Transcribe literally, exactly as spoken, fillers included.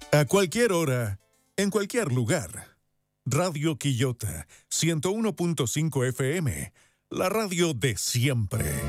A cualquier hora, en cualquier lugar. Radio Quillota, ciento uno punto cinco F M, la radio de siempre.